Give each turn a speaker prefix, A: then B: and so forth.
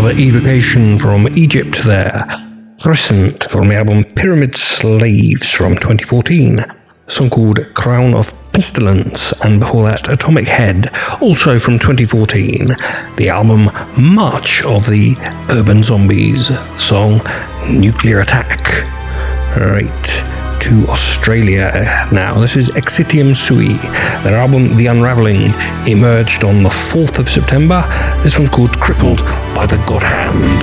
A: another evocation from Egypt there. Crescent from the album Pyramid Slaves from 2014. A song called Crown of Pestilence, and before that Atomic Head, also from 2014. The album March of the Urban Zombies, the song Nuclear Attack. Right, to Australia now. This is Exitium Sui. Their album The Unravelling emerged on the 4th of September. This one's called Crippled by the God Hand.